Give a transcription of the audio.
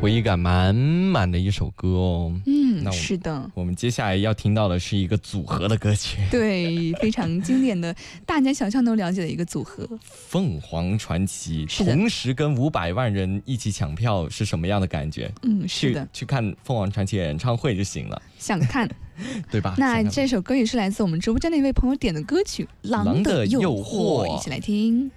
回忆感满满的一首歌哦。 是的， 我们接下来要听到的是一个组合的歌曲， 对，非常经典的，大街小巷都了解的一个组合， 凤凰传奇。 是的， 同时跟500万人一起抢票是什么样的感觉？ 是的， 去看凤凰传奇的演唱会就行了。 想看。 对吧？ 那这首歌也是来自我们直播间的一位朋友点的歌曲《狼的诱惑》，一起来听。